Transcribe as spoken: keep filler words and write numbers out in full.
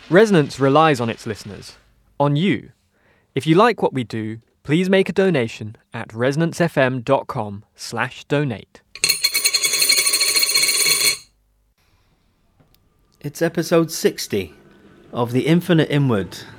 Resonance relies on its listeners, on you. If you like what we do, please make a donation at resonancefm.com slash donate. It's episode sixty of The Infinite Inward,